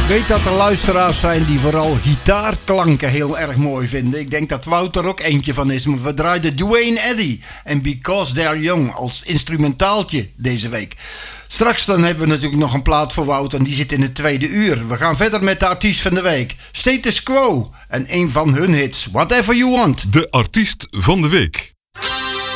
weet dat er luisteraars zijn die vooral gitaarklanken heel erg mooi vinden. Ik denk dat Wouter ook eentje van is. Maar we draaiden Duane Eddy en Because They're Young als instrumentaaltje deze week. Straks dan hebben we natuurlijk nog een plaat voor Wouter en die zit in het tweede uur. We gaan verder met de artiest van de week. Status Quo en een van hun hits, Whatever You Want. De artiest van de week.